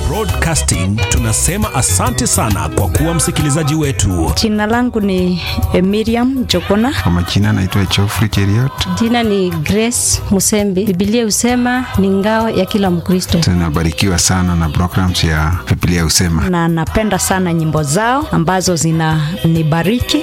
Broadcasting tunasema asante sana kwa kuwa msikilizaji wetu. Jina langu ni Miriam Jokona. Kwa majina naitwa Geoffrey Cheriot. Jina ni Grace Musembi. Biblia husema ni ngao ya kila Mkristo. Tunabarikiwa sana na programs ya Biblia husema. Na napenda sana nyimbo zao ambazo zinanibariki.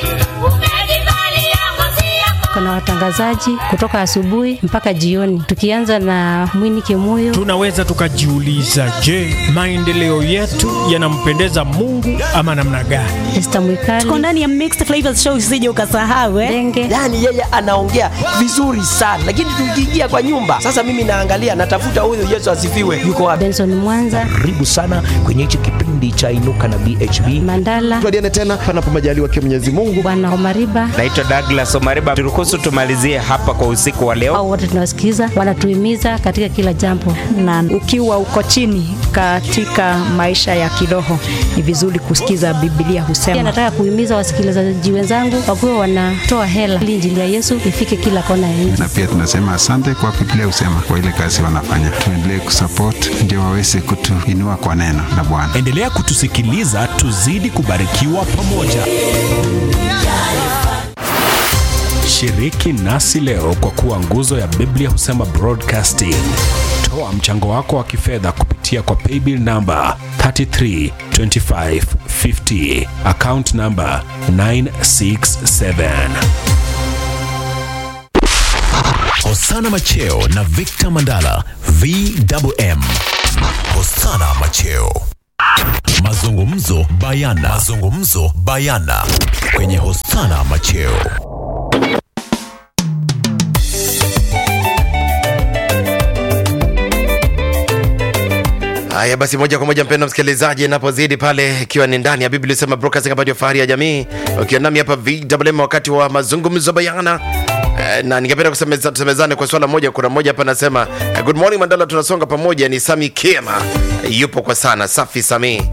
Kuna watangazaji kutoka asubuhi mpaka jioni. Tukianza na Mwini Kimuyo. Tunaweza tukajiuliza, je, maendeleo yetu yanampendeza Mungu ama namna gani? Esther Mwikali. Tuko ndani ya Mixed Flavors Show, usije ukasahau Denge. Yani yeye anaongea vizuri sana, lakini tukiingia kwa nyumba sasa mimi naangalia natafuta huyu Yesu asifiwe yuko wapi. Benson Mwanza. Karibu sana kwenye hichi kipindi cha Inuka na BHB. Mandala. Tuadiane tena panapo majaliwa kwa Mwenyezi Mungu. Bwana Omariba. Naitwa Douglas Omariba. Turuhusu tumalizie hapa kwa usiku wa leo. Hao wote tunawasikiza, wanatuhimiza katika kila jambo. Na ukiwa uko chini katika maisha ya kiroho, ni vizuri kusikiza Biblia husema. Nataka kuhimiza wasikilizaji wenzangu wakuwe wanatoa hela ili injili ya Yesu ifike kila kona ya nchi. Na pia tunasema asante kwa Biblia husema kwa ile kazi wanafanya. Tuendelee kusupport ndio waweze kutuinua kwa neno la Bwana. Endelea kutusikiliza, tuzidi kubarikiwa pamoja. Shiriki nasi leo kwa kuwa nguzo ya Biblia husema Broadcasting. Toa mchango wako wa kifedha kupitia kwa paybill number 332550, account number 967. Hosana Macheo na Victor Mandala, VMM. Hosana Macheo. Mazungumzo bayana kwenye Hosana Macheo. Haya basi, moja kwa moja mpendwa msikilizaji, ninapozidi pale ikiwa ni ndani ya Biblia Sema Broadcasting habari ya fahari ya jamii, ukiwa nami hapa VMM wakati wa mazungumzo bayana. Na ningependa kusemezane kwa swala moja. Kuna mmoja hapa anasema good morning Mandala, tunasonga pamoja. Ni Sami Kema, yupo kwa sana. Safi Sami.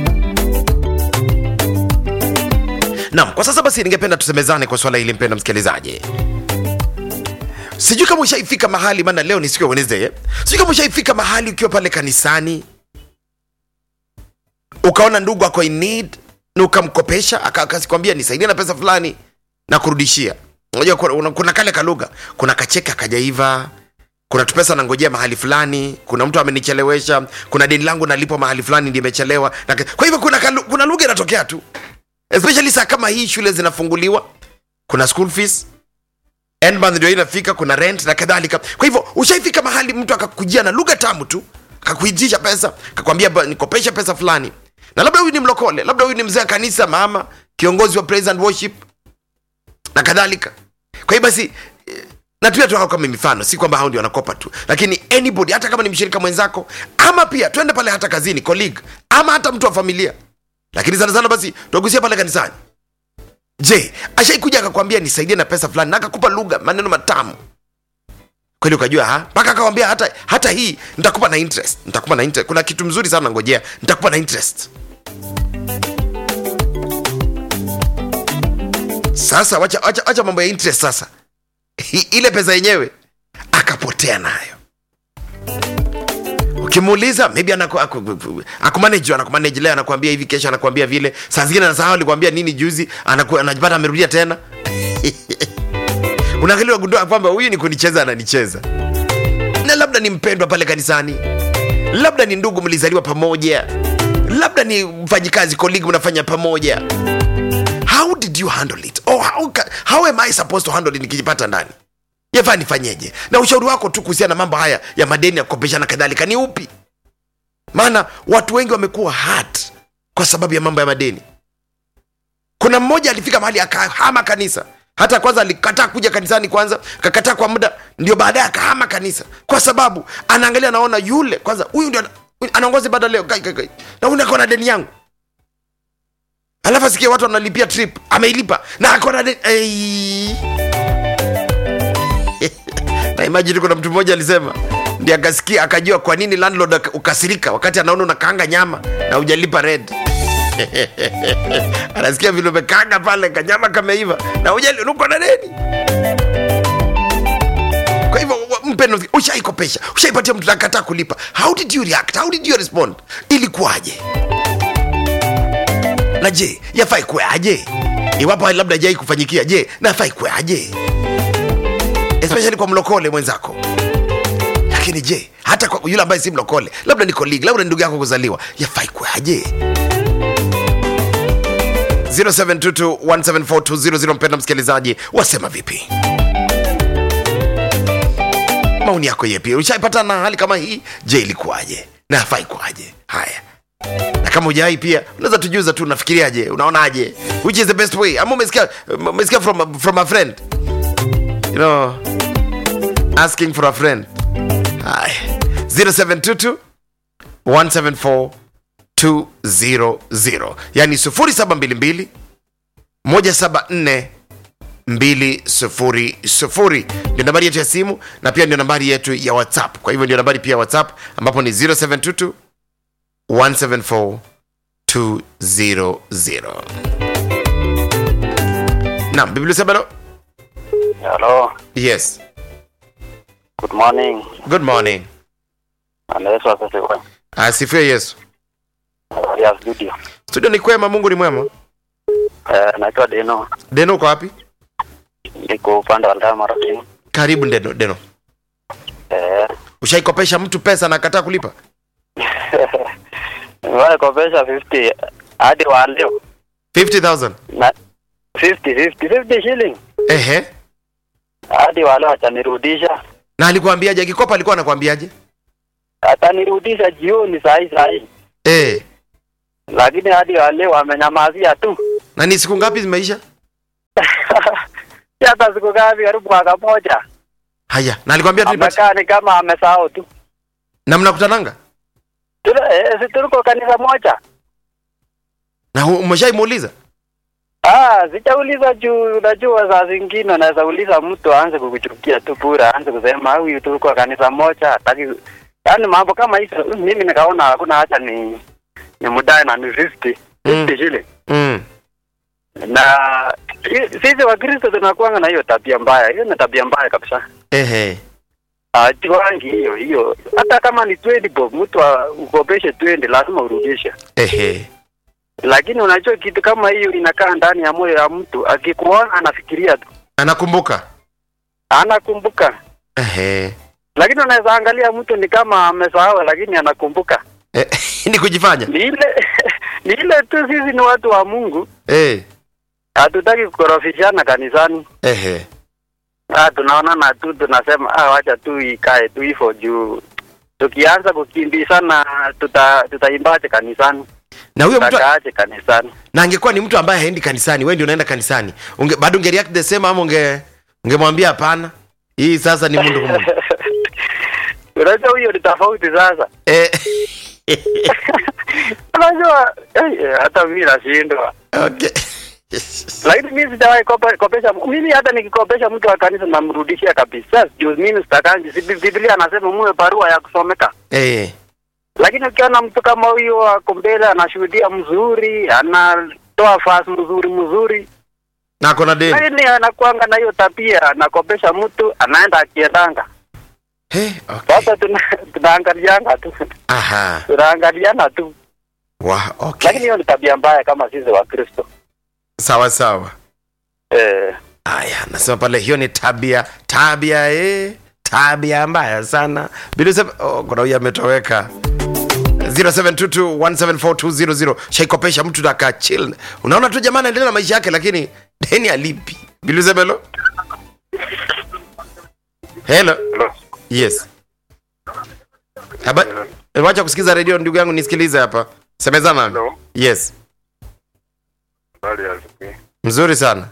Naam, kwa sasa basi ningependa tusemezane kwa swala hili mpendwa msikilizaji. Sijui kama ushaifika mahali, maana leo ni siku ya Wednesday. Sijui kama ushaifika mahali ukiwa pale kanisani ukaona ndugu ako in need na ukamkopesha, akasikwambia nisaidie na pesa fulani na kurudishia. Unajua kuna kale kalugha, kuna kacheka akajaiva, kuna tupesa nangojea mahali fulani, kuna mtu amenichelewesha, kuna deni langu nalipo mahali fulani ndio imechelewa. Kwa hivyo kuna lugha inatokea tu. Especially saa kama hii shule zinafunguliwa, kuna school fees, end month ndio inafika, kuna rent na kadhalika. Kwa hivyo ushaifika mahali mtu akakujia na lugha tamu tu, akakuitisha pesa, akakwambia nikopesha pesa fulani. Na labda huyu ni mlokole, labda huyu ni mzee wa kanisa, mama, kiongozi wa praise and worship na kadhalika. Kwa hivyo basi natumia tu hao kama mifano, si kwamba hao ndio wanakopa tu, lakini anybody, hata kama ni mshirika mwenzako, ama pia twende pale hata kazini, colleague, ama hata mtu wa familia. Lakini sana sana basi tugusia pale kanisani. Je, ashaikuja akakwambia nisaidie na pesa fulani na akakupa lugha, maneno matamu kweli, ukajua mpaka akamwambia hata hii nitakupa na interest, kuna kitu mzuri sana ngojea, nitakupa na interest. Sasa wacha mambo ya interest sasa. Ile pesa yenyewe akapotea nayo. Ukimuuliza maybe anakumanage leo, anakuambia hivi, kesho anakuambia vile, saa zingine anasahau alikwambia nini juzi, anajipata amerudia tena. Unaangalia gundua kwamba huyu ni kunicheza, ananicheza. Na labda ni mpendwa pale kanisani, labda ni ndugu mlizaliwa pamoja, labda ni mfanyikazi colleague mnafanya pamoja. How did you handle it? Or how am I supposed to handle it nikijipata ndani? Yafaa nifanyeje? Na ushauri wako tu kuhusiana na mambo haya ya madeni ya kukopesha na kadhalika ni upi? Maana watu wengi wamekuwa hurt kwa sababu ya mambo ya madeni. Kuna mmoja alifika mahali akahama kanisa. Hata kwanza alikataa kuja kanisani kwanza, akakataa kwa muda, ndio baadaye akahama kanisa kwa sababu anaangalia, anaona yule kwanza, huyu ndio anaongoza ibada leo, na huyu ako na deni yangu. Alafu asikie watu wanalipia trip, ameilipa na ako na deni. Na imagine kuna mtu mmoja alisema ndiye akasikia akajua kwa nini landlord ukasirika wakati anaona unakaanga nyama na hujalipa rent. Anasikia vile umekaanga pale kanyama kameiva na hujalipa, uko na deni. Kwa hivyo mpendo, ushaikopesha, ushaipatia mtu akakataa kulipa. How did you react? How did you respond? Ilikuwaje? Na je, yafai kuaje? Iwapo labda hajai kufanyikia, je, nafai kuaje? Especially kwa mlokole mwenzako. Lakini je, hata kwa yule ambaye si mlokole, labda ni colleague, labda ni ndugu yako kuzaliwa, yafai kuaje? 0722174200. Mpenda msikilizaji, wasema vipi? Maoni yako yepi? Ushaipata na hali kama hii? Je, ilikuwaje? Na yafai kuaje? Haya. Na kama hujai pia unaweza tujuza tu, unafikiriaje? Unaonaje? Which is the best way? Ama umesikia from a friend? You know, asking for a friend. Hi. 0722174200. Yani 0722 174 200 ndio nambari yetu ya simu, na pia ndio nambari yetu ya WhatsApp. Kwa hivyo ndio nambari pia WhatsApp ambapo ni 0722 174 Naam, Biblia Sabalo. Hello. Yes. Good morning. Good morning. Yesu asifiwe. Asifiwe Yesu. Ya studio. Studio ni kwema, Mungu ni mwema. Naitwa Deno. Deno uko wapi? Niko upande wa Ndama Rakini. Karibu Deno. Ushaikopesha mtu pesa na akataa kulipa? Wewe kopesha 50 hadi wa leo. 50,000. Na 50 shilling. Ehe. Hadi wa leo atanirudisha. Na alikwambiaje? Akikopa alikuwa anakuambiaje? Atanirudisha jioni saa hii. Lakini hadi wa leo amenyamazia tu. Na ni siku ngapi zimeisha? Hata siku ngapi? Karibu mwaka moja. Haya, na alikwambia tu amekaa ni kama amesahau tu. Na mnakutananga? Tuko kanisa moja. Na umeshaimuuliza? Sijauliza juu unajua saa zingine unaweza uliza mtu aanze kukuchukia tu bure, aanze kusema huyu tuko kanisa moja, hataki. Yaani mambo kama hizo mimi nikaona hakuna haja ni mudai na ni 50 shilling. Na sisi wa Kristo tunakuanga na hiyo tabia mbaya. Hiyo ni tabia mbaya kabisa. Jiwangi hiyo. Hata kama ni 20 bob, mtu ukopeshe 20 lazima urudishe. Lakini unajua kitu kama hiyo inakaa ndani ya moyo ya mtu, akikuona anafikiria tu. Anakumbuka. Lakini unaweza angalia mtu ni kama amesahau lakini anakumbuka. Ni kujifanya. Ni ile tu sisi ni watu wa Mungu. Hatutaki kukorofishana kanisani. Tunaona tu tunasema wacha tu ikae tu hivyo juu. Tukianza kukimbizana tutaimbaje kanisani? Na huyo mtu aache kanisani. Na angekuwa ni mtu ambaye haendi kanisani, wewe ndio unaenda kanisani, bado ungereact the same ama ungemwambia hapana? Hii sasa ni mundu kumundu. Unajua huyo ni tofauti sasa. Unajua hata mimi nashindwa. Lakini mimi sijawahi kopesha. Mimi hata nikikopesha mtu wa kanisa namrudishia kabisa. Juu mimi sitakangi. Biblia anasema muwe barua ya kusomeka. Lakini ukiona mtu kama huyo ako mbele anashuhudia mzuri, anatoa fasi mzuri. Na kuna deni. Lakini anakuanga na hiyo tabia, anakopesha mtu, anaenda akiendanga. Sasa tunaangaliana tu. Tunaangaliana tu. Lakini hiyo ni tabia mbaya kama sisi wa Kristo. Sawa. Aya, nasema pale hiyo ni tabia mbaya sana. Bila sababu kuna huyu ametoweka. 0722174200. Shaikopesha mtu daka chill. Unaona tu jamaa anaendelea na maisha yake lakini deni alipi. Bila sababu Hello. Yes. Wacha kusikiza radio ndugu yangu, nisikilize hapa. Semezana. Hello. Yes. Mzuri sana.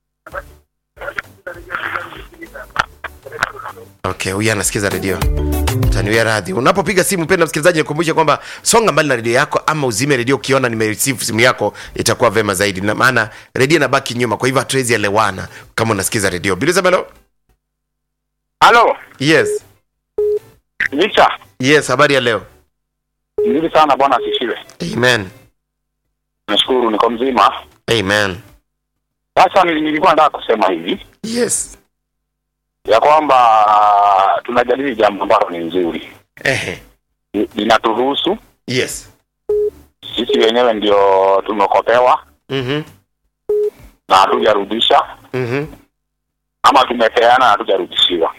Okay, huyu anasikiza radio. Taniwia radhi. Unapopiga simu mpenda msikilizaji, nikukumbusha kwamba songa mbali na radio yako ama uzime radio ukiona nimereceive simu yako, itakuwa vema zaidi. Na maana radio inabaki nyuma, kwa hivyo hatuwezi elewana kama unasikiza radio. Biliza melo. Hello. Yes. Licha. Yes, habari ya leo. Nzuri sana bwana asifiwe. Amen. Nashukuru niko mzima. Amen. Sasa nilikuwa nataka kusema hivi. Yes. ya kwamba tunajadili jambo ambalo ni nzuri. Linatuhusu. Yes. Sisi wenyewe ndio tumekopewa. Na hatujarudisha. Ama tumepeana na hatujarudishiwa.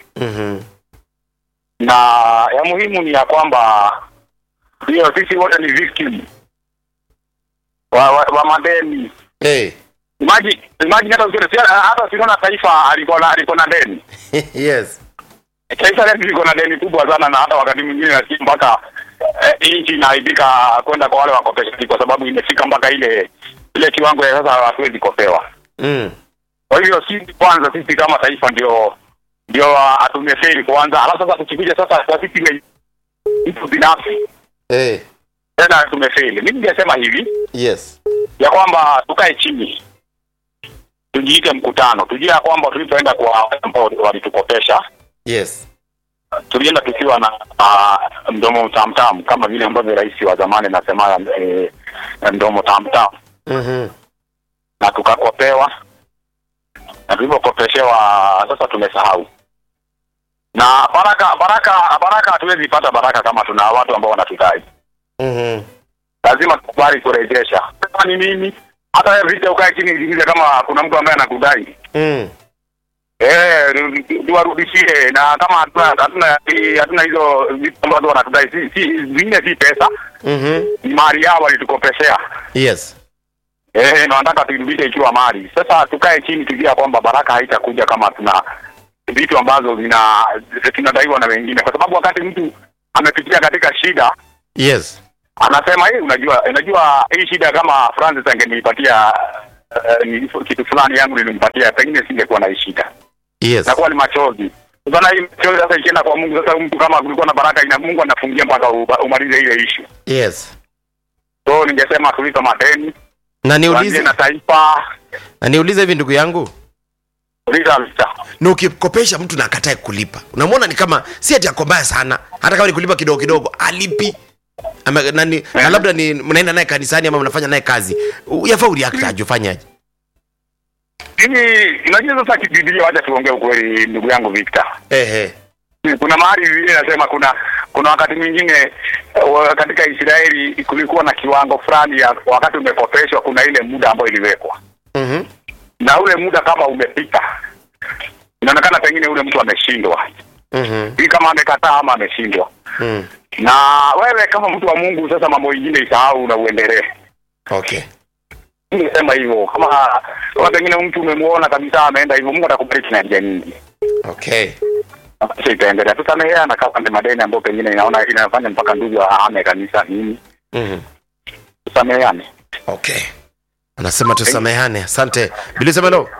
Na ya muhimu ni ya kwamba ndio sisi wote ni victim wa madeni. Imagine hata siona taifa aliko na deni. Yes. Taifa liko na deni kubwa sana, na hata wakati mwingine nasikia mpaka nchi inaibika kwenda kwa wale wakopeshaji kwa sababu imefika mpaka ile kiwango ya sasa hatuwezi kopewa. Kwa hivyo sisi kama taifa ndio atumefeli kwanza. Alafu sasa tukikuja sasa kwa sisi mtu binafsi. Tena tumefeli. Mimi ningesema hivi. Yes. Ya kwamba tukae chini. Tujiite mkutano. Tujue kwamba tulipoenda kwa ambao walitukopesha. Yes. Tulienda tukiwa na mdomo tamtam kama vile ambavyo rais wa zamani anasema mdomo tamtam. Na tukakopewa. Na tulipokopeshewa sasa tumesahau. Na baraka hatuwezi pata baraka kama tuna watu ambao wanatudai. Lazima tukubali kurejesha. Kama ni mimi hata wewe vita ukae chini ujiulize kama kuna mtu ambaye anakudai. Tuwarudishie, na kama hatuna hizo vitu ambazo wanatudai si pesa. Ni mali yao walitukopeshea. Yes. Na nataka turudishe ikiwa mali. Sasa tukae chini tujue kwamba baraka haitakuja kama tuna vitu ambazo tunadaiwa na wengine, kwa sababu wakati mtu amepitia katika shida. Yes. Anasema unajua hii shida kama Francis angenipatia kitu fulani yangu nilimpatia, pengine singekuwa na hii shida. Yes. Na kwa ni machozi. Sasa hii machozi sasa ikienda kwa Mungu, sasa mtu kama kulikuwa na baraka Mungu anafungia mpaka umalize ile issue. Yes. So ningesema tulipa madeni. Na niulize na taifa. Na niulize hivi ndugu yangu. Na ukikopesha mtu na akatae kulipa, unamwona ni kama si ati yako mbaya sana, hata kama ni kulipa kidogo kidogo alipi. Na labda ni mnaenda naye kanisani ama mnafanya naye kazi, yafaa react ajofanyaje? Unajua sasa kibibilia, wacha tuongee ukweli ndugu yangu Victor. Kuna mahali vile nasema kuna wakati mwingine katika Israeli kulikuwa na kiwango fulani ya wakati umekopeshwa, kuna ile muda ambao iliwekwa. Na ule muda kama umepita, inaonekana pengine ule mtu ameshindwa. Hii kama amekataa ama ameshindwa. Na wewe kama mtu wa Mungu sasa mambo mengine isahau na uendelee. Okay. Ningesema hivyo, kama pengine mtu umemuona kabisa ameenda hivyo, Mungu atakubariki na njia nyingi. Okay. Sasa itaendelea. Tusameheana kama ni madeni ambayo pengine inafanya mpaka ndugu ahame kanisa nini. Tusameheane. Okay. Anasema tusamehane. Asante. Bila sema hello.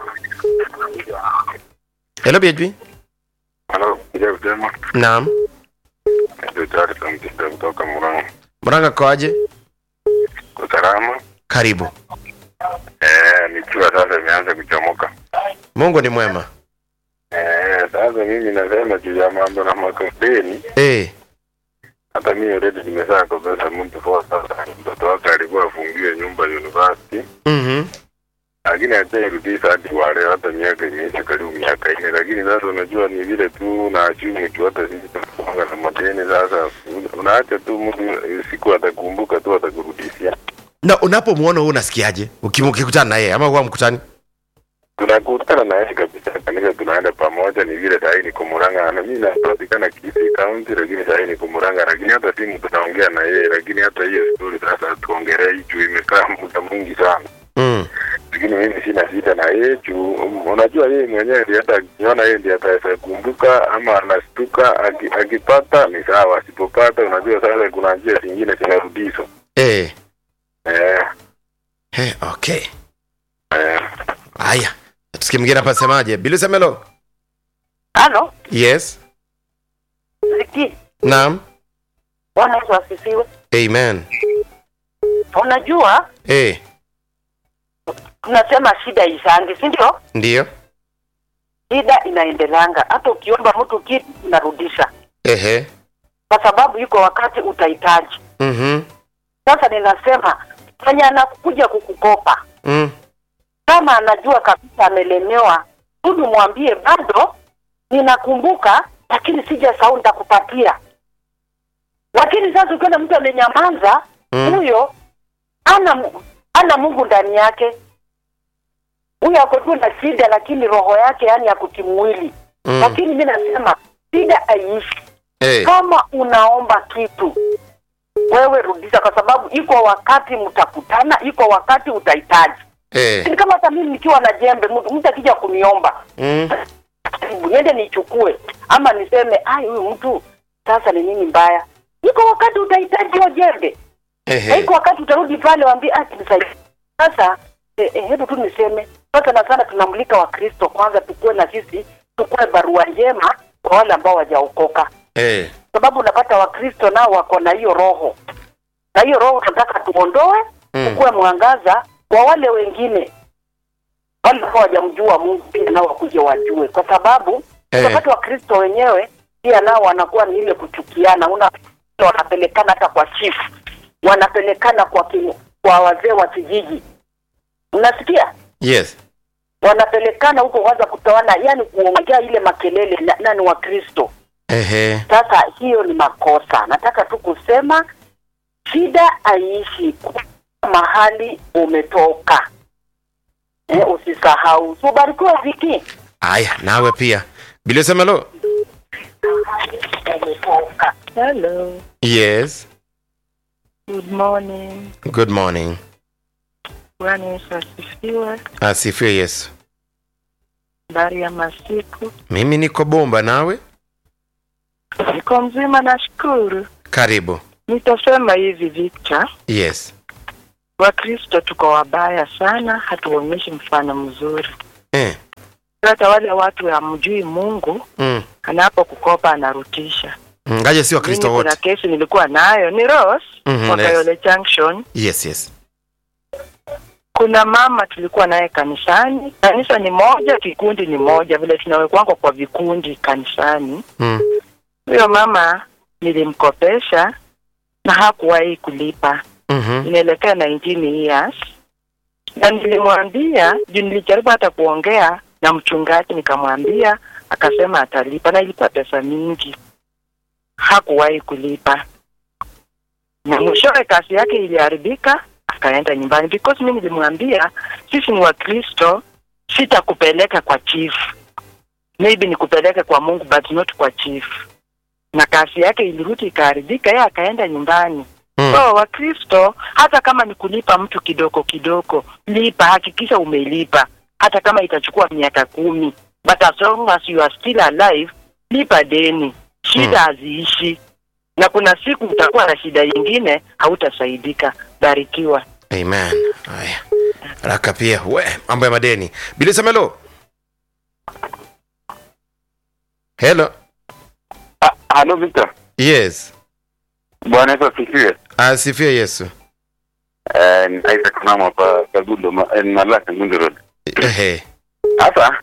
Hello BHB. Hello, Jema. Naam. Ndio tayari tunamtenda kutoka Murang'a. Murang'a kwaje? Kwa salama. Karibu. Nikiwa sasa imeanza kuchomoka. Mungu ni mwema. Sasa mimi nasema juu ya mambo na makopeni. Hata mimi already nimesha kopesha mtu kwa sasa. Mtoto wake alikuwa afungiwe nyumba university. Lakini hajarudisha hadi wale hata miaka imeisha karibu miaka 4, lakini sasa unajua ni vile tu na achumi tu, hata sisi tunapanga na madeni. Sasa unaacha tu mtu siku atakumbuka tu atakurudishia. Na unapomuona wewe unasikiaje ukikutana na yeye ama huwa mkutani? Tunakutana na yeye kabisa, kanisa tunaenda pamoja. Ni vile sasa ni Murang'a, na mimi napatikana Kisii County, lakini sasa ni Murang'a, lakini hata simu tunaongea na yeye, lakini hata hiyo story sasa tuongelee hicho imekaa muda mwingi sana. Lakini mimi sina shida na yeye juu unajua yeye mwenyewe ndiye hata niona yeye ndiye atakumbuka ama anastuka akipata ni sawa, asipopata unajua sasa kuna njia zingine zinarudishwa. Okay. Haya. Tusikie mwingine hapa semaje. Bila semelo. Hello? Yes. Siki. Naam. Bwana Yesu asifiwe. Amen. Unajua? Tunasema shida isange, si ndio? Ndio. Shida inaendelanga. Hata ukiomba mtu kitu unarudisha. Kwa sababu yuko wakati utahitaji. Sasa ninasema fanya anakuja kukukopa. Kama anajua kabisa amelemewa, hebu mwambie bado ninakumbuka, lakini sijasahau, nitakupatia. Lakini sasa ukiona mtu amenyamaza, huyo ana Mungu ndani yake. Huyo ako tu na shida, lakini roho yake yani ya kutimwili. Lakini mimi nasema shida haiishi. Kama unaomba kitu, wewe rudisha, kwa sababu iko wakati mtakutana, iko wakati utahitaji. Ni kama hata mimi nikiwa na jembe, mtu akija kuniomba, niende nichukue ama niseme huyu mtu sasa ni nini mbaya. Iko wakati utahitaji hiyo jembe. Iko wakati utarudi pale waambie nisaidie. Sasa hebu tu niseme, sasa sana tunamlika wa Kristo kwanza, tukue na sisi tukue barua njema kwa wale ambao hawajaokoka. Sababu unapata wa Kristo nao wako na hiyo roho. Na hiyo roho tunataka tuondoe, tukue mwangaza kwa wale wengine. Wale ambao hawajamjua Mungu pia nao wakuje wajue, kwa sababu wakati wa Kristo wenyewe pia nao wanakuwa ni ile kuchukiana. Wanapelekana hata kwa chief, wanapelekana kwa wazee wa kijiji. Unasikia? Yes. Wanapelekana huko kwanza kutoana, yani kuongea ile makelele nani wa Kristo. Sasa hiyo ni makosa. Nataka tu kusema shida haiishi mahali umetoka. Usisahau. Ubarikiwe Viki. Aya, nawe pia. Bila sema lo. Hello. Yes. Good morning. Good morning. Bwana Yesu asifiwe. Asifiwe Yesu. Habari ya masiku? Mimi niko bomba, nawe? Niko mzima, nashukuru. Karibu. Nitasema hivi Victor. Yes. Wakristo tuko wabaya sana, hatuonyeshi mfano mzuri. Hata wale watu hamjui Mungu, anapokukopa anarutisha. Ngaje si Wakristo wote. Kuna kesi nilikuwa nayo ni Rose kwa Kayole Junction. Yes. Kuna mama tulikuwa naye kanisani. Kanisa ni moja, kikundi ni moja, vile tunawekwa kwa vikundi kanisani. Huyo mama nilimkopesha na hakuwahi kulipa. Inaelekea 19 years. Na nilimwambia, nilijaribu hata kuongea na mchungaji nikamwambia, akasema atalipa, na ilipa pesa mingi. Hakuwahi kulipa. Na mwishowe kasi yake iliharibika, akaenda nyumbani, because mimi nilimwambia sisi ni Wakristo, sitakupeleka kwa chief. Maybe nikupeleke kwa Mungu but not kwa chief. Na kasi yake ilirudi ikaharibika, yeye akaenda nyumbani. So Wakristo, hata kama ni kulipa mtu kidogo kidogo, lipa, hakikisha umelipa. Hata kama itachukua miaka 10, but as long as you are still alive, lipa deni. Shida haziishi. Na kuna siku utakuwa na shida nyingine, hautasaidika. Barikiwa. Amen. Haya. Raka pia mambo ya madeni. Bila semelo. Hello. Hello Victor. Yes. Bwana Yesu asifiwe. Asifiwe Yesu. Isaac Mama pa Kagundo Malaka Ngundo Road. Sasa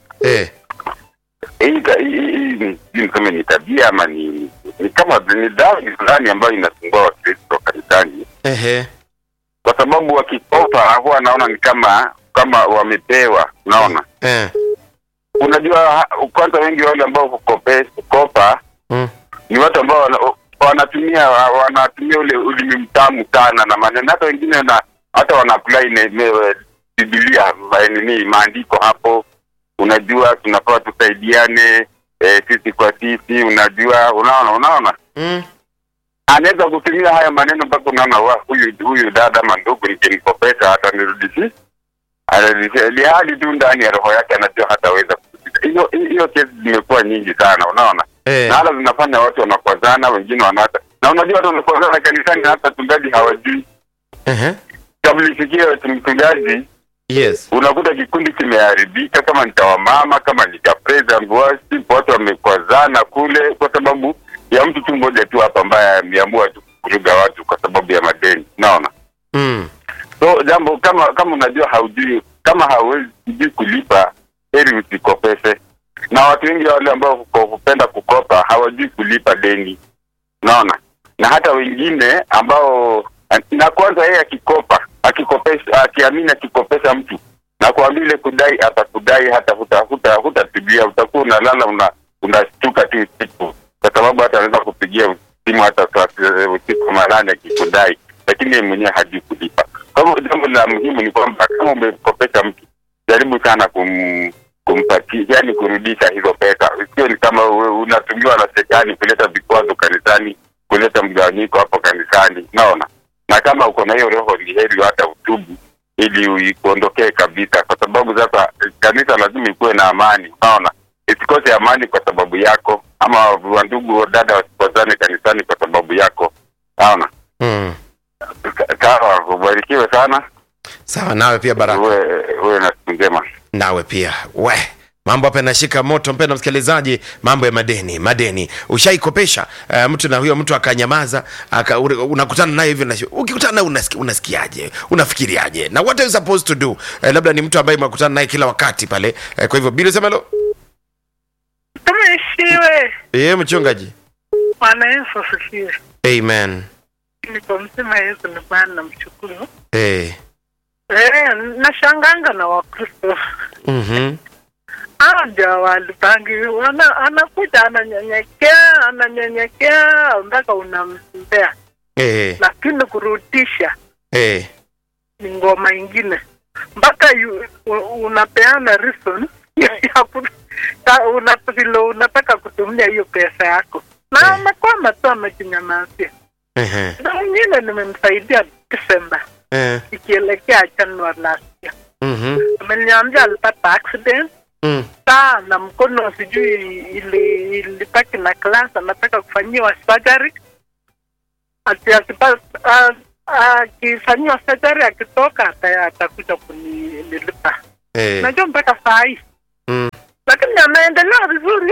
hii kama ni tabia ama ni kama ni dhambi fulani ambayo inasumbua Wakristo kanisani. Kwa sababu wakikopa huwa naona ni kama wamepewa, unaona? Unajua kwanza wengi wale ambao kukopa ni watu ambao wanatumia ule ulimi mtamu sana na maneno, hata wengine hata wana apply Biblia nini maandiko hapo. Unajua tunafaa tusaidiane sisi kwa sisi, unajua unaona anaweza kutumia haya maneno mpaka unaona huyu dada mandugu nikimkopesha hata nirudishie hadi tu ndani ya roho yake anajua hataweza. Hiyo kesi zimekuwa nyingi sana, unaona? Na hala zinafanya watu wanakwazana, wengine wanata. Na unajua watu wanakwazana kanisani hata tungaji hawajui. Kabla ifikie mchungaji, unakuta kikundi kimeharibika, kama nitawamama, kama nikapreza mbuasi, watu wamekwazana kule kwa sababu ya mtu tu mmoja tu hapa ambaye ameamua tu kuruga watu kwa sababu ya madeni, unaona? So jambo kama unajua haujui, kama hauwezi kulipa, heri usikopeshe. Na watu wengi wale ambao hupenda kukopa hawajui kulipa deni, unaona? Na hata wengine ambao na kwanza yeye akikopesha, akiamini akikopesha mtu na kwa vile kudai atakudai, hata hutatibia, utakuwa unalala unashtuka tu siku, kwa sababu hata anaweza kupigia simu hata usiku manane akikudai, lakini yeye mwenyewe hajui kulipa. Kwa hivyo jambo la muhimu ni kwamba kama umekopesha mtu, jaribu sana kumpatia, yani kurudisha hizo pesa. Sio ni kama unatumiwa na serikali kuleta vikwazo kanisani, kuleta mgawanyiko hapo kanisani, naona. Na kama uko na hiyo roho, ni heri hata utubu ili uiondokee kabisa, kwa sababu sasa kanisa lazima ikuwe na amani, naona. Isikose amani kwa sababu yako, ama wandugu dada wasikozane kanisani kwa sababu yako, naona. Sawa, ubarikiwe sana. Sawa, nawe pia Baraka. Wewe na siku njema. Nawe pia. Mambo hapa yanashika moto, mpendwa msikilizaji, mambo ya madeni. Ushaikopesha mtu na huyo mtu akanyamaza, unakutana naye hivi, na ukikutana naye unasikiaje? Unafikiriaje? Na what are you supposed to do? Labda ni mtu ambaye mnakutana naye kila wakati pale. Kwa hivyo bila sema lo. Tumeshiwe. Mchungaji. Bwana Yesu asifiwe. Amen. Nikomsema Yesu ni Bwana, namshukuru. Na shanganga na Wakristo. Ndio walipangi, anakuja ananyenyekea mpaka unamsembea. Lakini kurudisha ni ngoma ingine. Mpaka unapeana reason unataka kutumia hiyo pesa yako. Na amekwama tu, amejinyamazia. Na mwingine nimemsaidia December. Ikielekea January last year. Ameniambia alipata accident. Na mkono sijui ilipaki na class, anataka kufanyiwa surgery. Akifanyiwa surgery akitoka atakuja kunilipa. Najua mpaka saa hii. Lakini anaendelea vizuri.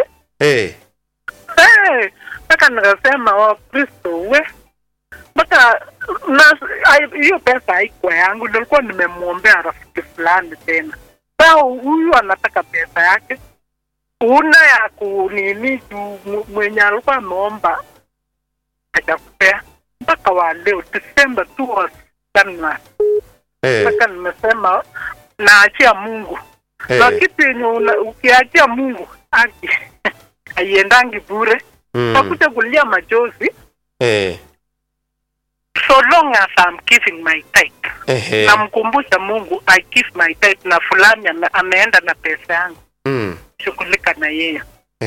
Mpaka nikasema Wakristo mpaka hiyo pesa haikuwa yangu, nilikuwa nimemwombea rafiki fulani tena. Sasa huyu anataka pesa yake. Una ya kunini mwenye alikuwa ameomba hajakupea. Mpaka wa leo December 2 was January. Mpaka nimesema naachia Mungu. Na kitu ukiachia Mungu haiendangi bure. Nakuja kulia machozi. So long as I'm giving my tithe. Namkumbusha Mungu I give my tithe, na fulani ameenda na pesa yangu. Shughulika na yeye.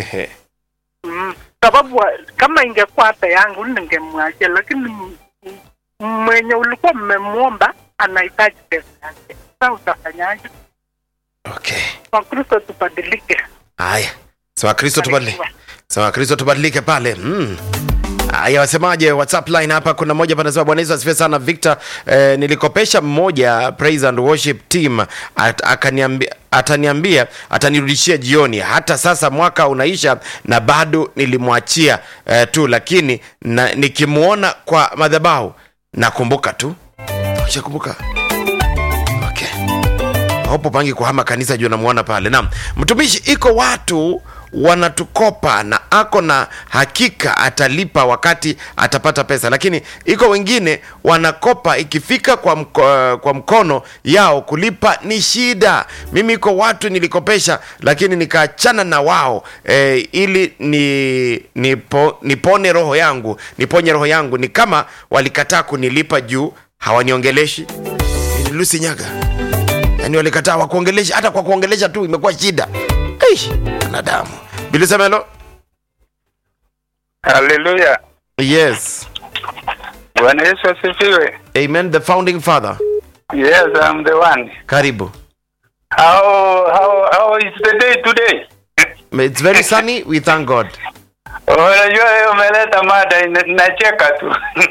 Sababu kama ingekuwa hata yangu ningemwachia, lakini mwenye ulikuwa mmemwomba anahitaji pesa yake. Sasa utafanyaje? Wakristo tubadilike. Haya. Kristo tubadilike pale. Aya, wasemaje WhatsApp line hapa? Kuna mmoja panasema Bwana Yesu asifiwe sana Victor. Nilikopesha mmoja praise and worship team, ataniambia atanirudishia jioni. Hata sasa mwaka unaisha na bado nilimwachia tu, lakini nikimuona kwa madhabahu nakumbuka tu. Ushakumbuka? Hapo pangi kuhama kanisa juu namuona pale. Naam, mtumishi, iko watu wanatukopa na ako na hakika atalipa wakati atapata pesa, lakini iko wengine wanakopa ikifika kwa mkono yao kulipa ni shida. Mimi iko watu nilikopesha lakini nikaachana na wao ili niponye roho yangu, ni kama walikataa kunilipa juu hawaniongeleshi. Lucy Nyaga, yani walikataa wakuongelesha, hata kwa kuongelesha tu imekuwa shida. Wanadamu. Bila semelo. Hallelujah. Yes. Bwana Yesu asifiwe. Amen. The founding father. Yes, I'm the one. Karibu. How is the day today? It's very sunny. We thank God. Unajua umeleta mada nacheka tu.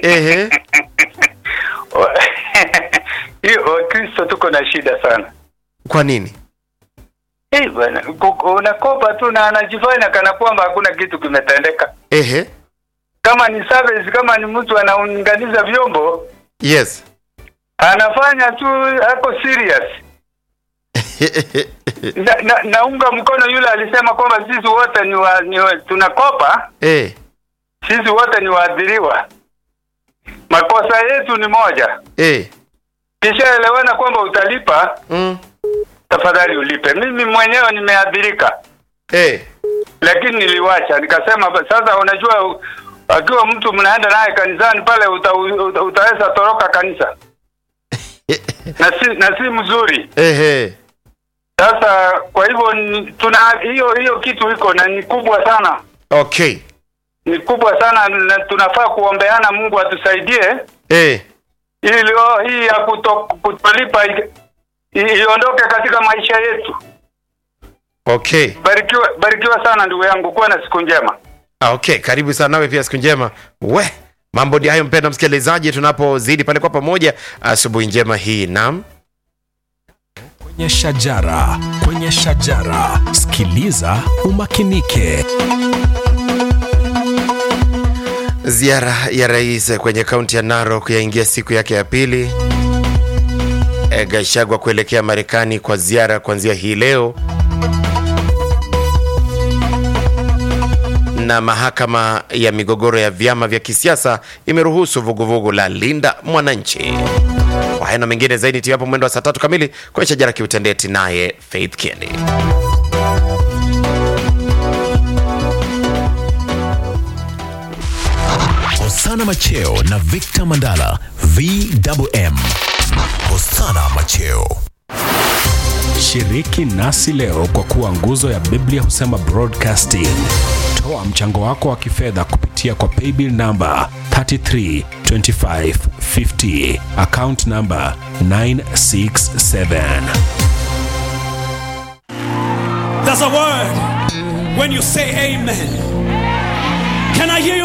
Hiyo Kristo tuko na shida sana. Kwa nini? Bwana, unakopa tu na anajifanya kana kwamba hakuna kitu kimetendeka. Kama ni service, kama ni mtu anaunganisha vyombo, yes, anafanya tu, hako serious. Naunga mkono yule alisema kwamba sisi wote ni tunakopa. Sisi wote ni waadhiriwa. Makosa yetu ni moja. Kisha elewana kwamba utalipa. Tafadhali ulipe. Mimi mwenyewe nimeadhirika. lakini niliwacha. Nikasema sasa, unajua akiwa mtu mnaenda naye kanisani pale utaweza toroka kanisa. na si mzuri. Sasa kwa hivyo tuna hiyo kitu iko na ni kubwa sana. Okay. Ni kubwa sana na tunafaa kuombeana Mungu atusaidie. Ili hii ya kutolipa iondoke katika maisha yetu. Okay. Barikiwa sana ndugu yangu, kuwa na siku njema. Okay, karibu sana nawe pia siku njema. Mambo ndio hayo mpenda msikilizaji, tunapozidi pale kwa pamoja. Asubuhi njema hii. Naam. Kwenye shajara, sikiliza umakinike. Ziara ya rais kwenye kaunti ya Narok yaingia siku yake ya pili. Gachagua kuelekea Marekani kwa ziara kuanzia hii leo. Na mahakama ya migogoro ya vyama vya kisiasa imeruhusu vuguvugu la Linda Mwananchi. Kwa hayo na mengine zaidi tiwapo mwendo wa saa 3 kamili kwa shajara kiutendeti naye Faith Kendi. Hosana Macheo na Victor Mandala VMM. Hosana Macheo. Shiriki nasi leo kwa kuwa nguzo ya Biblia Husema Broadcasting. Toa mchango wako wa kifedha kupitia kwa paybill number 332550, account number 967. There's a word when you say amen. Can I hear you?